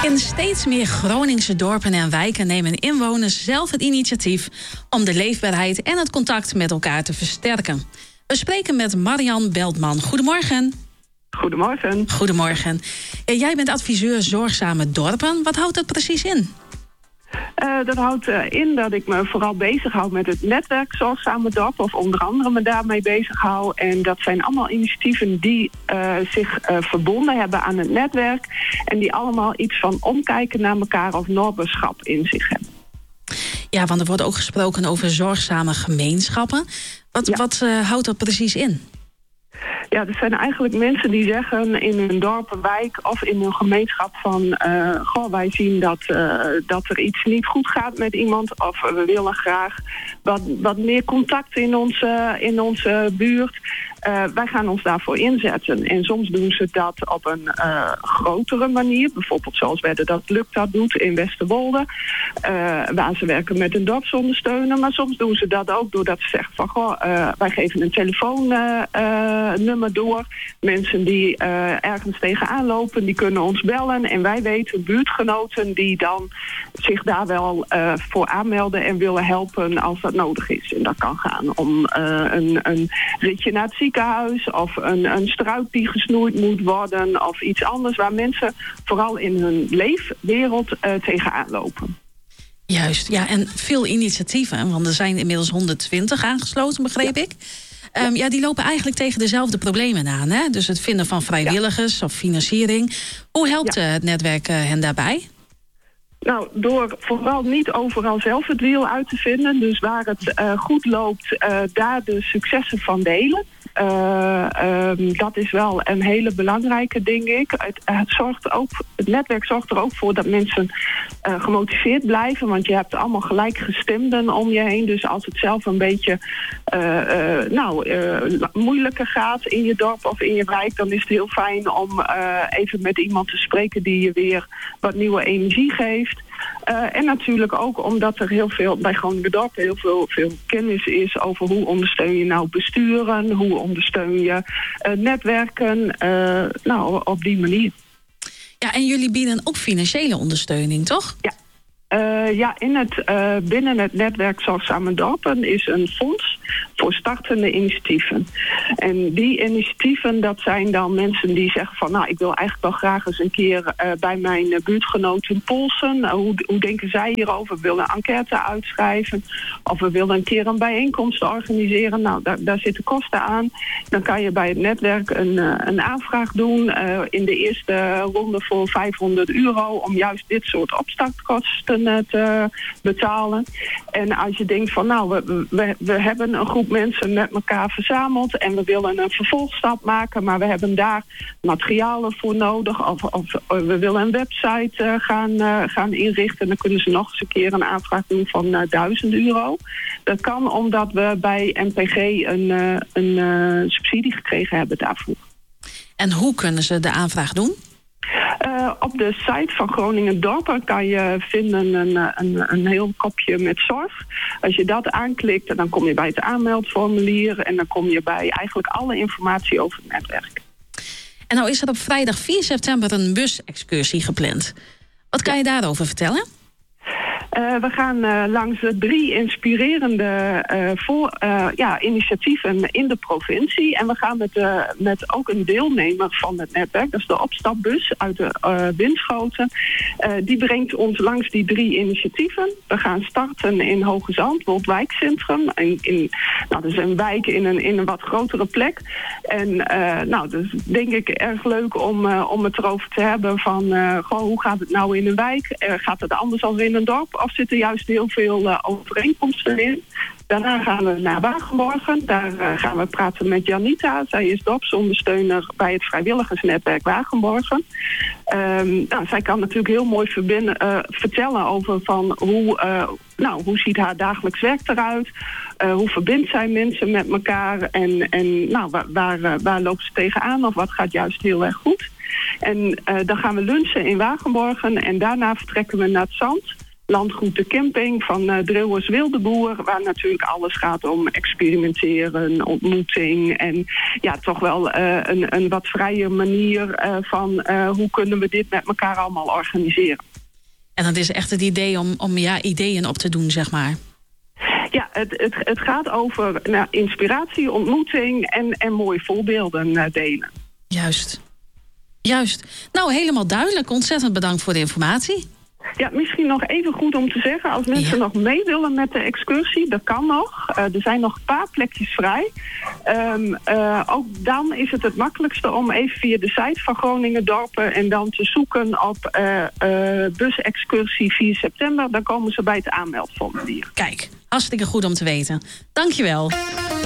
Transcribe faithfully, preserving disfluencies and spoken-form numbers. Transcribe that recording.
In steeds meer Groningse dorpen en wijken nemen inwoners zelf het initiatief om de leefbaarheid en het contact met elkaar te versterken. We spreken met Marian Beltman. Goedemorgen. Goedemorgen. Goedemorgen. Jij bent adviseur Zorgzame Dorpen. Wat houdt dat precies in? Uh, dat houdt uh, in dat ik me vooral bezighoud met het netwerk Zorgzame Dorp, of onder andere me daarmee bezighoud. En dat zijn allemaal initiatieven die uh, zich uh, verbonden hebben aan het netwerk en die allemaal iets van omkijken naar elkaar of noorberschap in zich hebben. Ja, want er wordt ook gesproken over zorgzame gemeenschappen. Wat, ja. wat uh, houdt dat precies in? Ja, er zijn eigenlijk mensen die zeggen in hun dorp, een wijk of in hun gemeenschap van Uh, goh, wij zien dat, uh, dat er iets niet goed gaat met iemand, of we willen graag wat, wat meer contact in onze, in onze buurt. Uh, wij gaan ons daarvoor inzetten. En soms doen ze dat op een uh, grotere manier. Bijvoorbeeld zoals wij dat lukt dat doet in Westerwolde. Uh, waar ze werken met een dorpsondersteuner. Maar soms doen ze dat ook doordat ze zeggen van goh, uh, wij geven een telefoonnummer uh, door. Mensen die uh, ergens tegenaan lopen, die kunnen ons bellen. En wij weten buurtgenoten die dan zich daar wel uh, voor aanmelden en willen helpen als dat nodig is. En dat kan gaan om uh, een, een ritje naar het ziekenhuis, of een, een struik die gesnoeid moet worden, of iets anders waar mensen vooral in hun leefwereld uh, tegenaan lopen. Juist, ja, en veel initiatieven, want er zijn inmiddels honderdtwintig aangesloten, begreep ja. ik. Um, ja, die lopen eigenlijk tegen dezelfde problemen aan, hè? Dus het vinden van vrijwilligers ja. of financiering. Hoe helpt ja. het netwerk uh, hen daarbij? Nou, door vooral niet overal zelf het wiel uit te vinden. Dus waar het uh, goed loopt, uh, daar de successen van delen. Uh, um, dat is wel een hele belangrijke, denk ik. Het, het, zorgt ook, het netwerk zorgt er ook voor dat mensen uh, gemotiveerd blijven. Want je hebt allemaal gelijkgestemden om je heen. Dus als het zelf een beetje uh, uh, nou, uh, moeilijker gaat in je dorp of in je wijk, dan is het heel fijn om uh, even met iemand te spreken die je weer wat nieuwe energie geeft. Uh, en natuurlijk ook omdat er heel veel bij Groningen Dorp heel veel, veel kennis is over hoe ondersteun je nou besturen, hoe ondersteun je uh, netwerken, uh, nou op die manier. Ja, en jullie bieden ook financiële ondersteuning, toch? Ja. Uh, ja, in het, uh, binnen het netwerk Zorgzame Dorpen is een fonds voor startende initiatieven. En die initiatieven, dat zijn dan mensen die zeggen van nou, ik wil eigenlijk wel graag eens een keer uh, bij mijn uh, buurtgenoten polsen. Uh, hoe, hoe denken zij hierover? We willen een enquête uitschrijven. Of we willen een keer een bijeenkomst organiseren. Nou, daar, daar zitten kosten aan. Dan kan je bij het netwerk een, uh, een aanvraag doen uh, in de eerste ronde voor vijfhonderd euro om juist dit soort opstartkosten te betalen. En als je denkt van nou, we, we, we hebben een groep mensen met elkaar verzameld en we willen een vervolgstap maken, maar we hebben daar materialen voor nodig, of, of we willen een website uh, gaan, uh, gaan inrichten, dan kunnen ze nog eens een keer een aanvraag doen van uh, duizend euro. Dat kan omdat we bij M P G een, uh, een uh, subsidie gekregen hebben daarvoor. En hoe kunnen ze de aanvraag doen? Uh, op de site van Groningen Dorpen kan je vinden een, een, een heel kopje met zorg. Als je dat aanklikt, dan kom je bij het aanmeldformulier en dan kom je bij eigenlijk alle informatie over het netwerk. En nou is er op vrijdag vier september een busexcursie gepland. Wat kan je daarover vertellen? Uh, we gaan uh, langs de drie inspirerende uh, voor, uh, ja, initiatieven in de provincie. En we gaan met, uh, met ook een deelnemer van het netwerk, dat is de opstapbus uit de uh, Winschoten. Uh, die brengt ons langs die drie initiatieven. We gaan starten in Hoge Zand, World Wijkcentrum. In, in, nou, dat is een wijk in een, in een wat grotere plek. En uh, nou, dat is denk ik erg leuk om, uh, om het erover te hebben van uh, goh, hoe gaat het nou in een wijk? Uh, gaat het anders dan in een dorp? Of zitten juist heel veel uh, overeenkomsten in. Daarna gaan we naar Wagenborgen. Daar uh, gaan we praten met Janita. Zij is dorpsondersteuner bij het vrijwilligersnetwerk Wagenborgen. Um, nou, zij kan natuurlijk heel mooi verbinden, uh, vertellen over van hoe, uh, nou, hoe ziet haar dagelijks werk eruit. Uh, hoe verbindt zij mensen met elkaar. En, en nou, waar, waar, waar loopt ze tegenaan of wat gaat juist heel erg goed. En uh, dan gaan we lunchen in Wagenborgen. En daarna vertrekken we naar het Zand. landgoed De Camping van uh, Drillers Wildeboer, waar natuurlijk alles gaat om experimenteren, ontmoeting en ja, toch wel uh, een, een wat vrije manier uh, van uh, hoe kunnen we dit met elkaar allemaal organiseren. En dat is echt het idee om, om ja, ideeën op te doen, zeg maar. Ja, het, het, het gaat over nou, inspiratie, ontmoeting en, en mooie voorbeelden uh, delen. Juist. Juist. Nou, helemaal duidelijk. Ontzettend bedankt voor de informatie. Ja, misschien nog even goed om te zeggen, als mensen ja. nog mee willen met de excursie, dat kan nog. Uh, er zijn nog een paar plekjes vrij. Um, uh, ook dan is het het makkelijkste om even via de site van Groningen Dorpen en dan te zoeken op uh, uh, busexcursie vier september. Dan komen ze bij het aanmeldformulier. Kijk, hartstikke goed om te weten. Dankjewel.